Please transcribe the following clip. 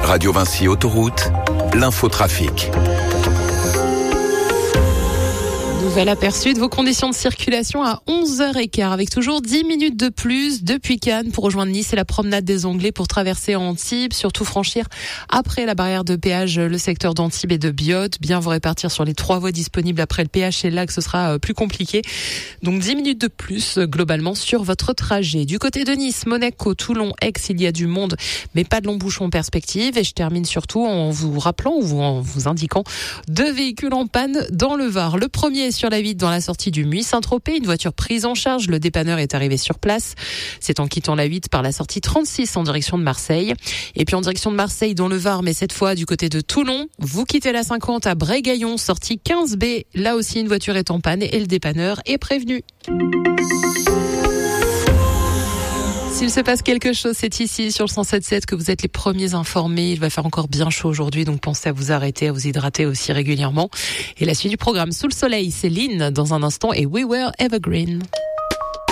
Radio Vinci Autoroute, l'infotrafic. Nouvel aperçu de vos conditions de circulation à 11h15 avec toujours 10 minutes de plus depuis Cannes pour rejoindre Nice et la promenade des Anglais pour traverser Antibes, surtout franchir après la barrière de péage le secteur d'Antibes et de Biot. Bien vous répartir sur les 3 voies disponibles après le péage, c'est là que ce sera plus compliqué. Donc 10 minutes de plus globalement sur votre trajet. Du côté de Nice, Monaco, Toulon, Aix, il y a du monde mais pas de longs bouchons en perspective. Et je termine surtout en vous rappelant ou en vous indiquant 2 véhicules en panne dans le Var. Le premier sur la 8 dans la sortie du Muy-Saint-Tropez, une voiture prise en charge, le dépanneur est arrivé sur place. C'est en quittant la 8 par la sortie 36 en direction de Marseille. Et puis en direction de Marseille dans le Var, mais cette fois du côté de Toulon, vous quittez la 50 à Brégaillon, sortie 15B. Là aussi une voiture est en panne et le dépanneur est prévenu. S'il se passe quelque chose, c'est ici sur le 107.7 que vous êtes les premiers informés. Il va faire encore bien chaud aujourd'hui, donc pensez à vous arrêter, à vous hydrater aussi régulièrement. Et la suite du programme Sous le soleil, c'est Lynn dans un instant et We Were Evergreen.